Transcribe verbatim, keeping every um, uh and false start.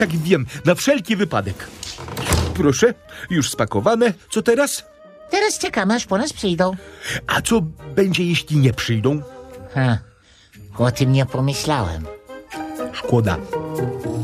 Tak wiem, na wszelki wypadek. Proszę, już spakowane. Co teraz? Teraz czekamy, aż po nas przyjdą. A co będzie, jeśli nie przyjdą? Ha, o tym nie pomyślałem. Szkoda.